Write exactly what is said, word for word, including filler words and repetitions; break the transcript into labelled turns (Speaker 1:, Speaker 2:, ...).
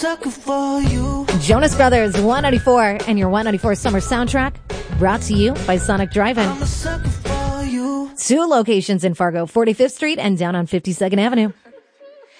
Speaker 1: sucker for you.
Speaker 2: Jonas Brothers, one ninety-four, and your one ninety-four summer soundtrack, brought to you by Sonic Drive-In.
Speaker 1: I'm a sucker for you.
Speaker 2: Two locations in Fargo, forty-fifth Street and down on fifty-second Avenue.